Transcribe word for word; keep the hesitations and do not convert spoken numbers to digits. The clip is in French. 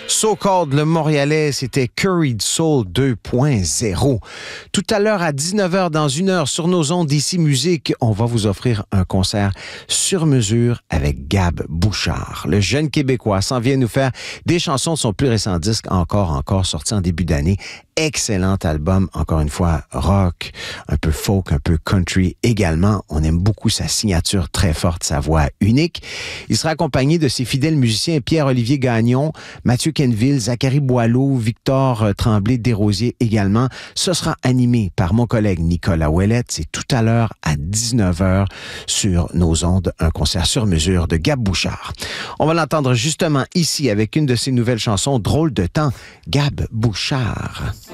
So-called le Montréalais, c'était Curried Soul deux point zéro. Tout à l'heure, à dix-neuf heures, dans une heure, sur nos ondes d'ici Musique, on va vous offrir un concert sur mesure avec Gab Bouchard. Le jeune Québécois s'en vient nous faire des chansons de son plus récent disque, encore, encore, sorti en début d'année. Excellent album, encore une fois, rock, un peu folk, un peu country également. On aime beaucoup sa signature très forte, sa voix unique. Il sera accompagné de ses fidèles musiciens Pierre-Olivier Gagnon, Mathieu Kenville, Zachary Boileau, Victor Tremblay-Desrosiers également. Ce sera animé par mon collègue Nicolas Ouellette. C'est tout à l'heure à dix-neuf heures sur nos ondes, un concert sur mesure de Gab Bouchard. On va l'entendre justement ici avec une de ses nouvelles chansons, Drôle de temps, Gab Bouchard.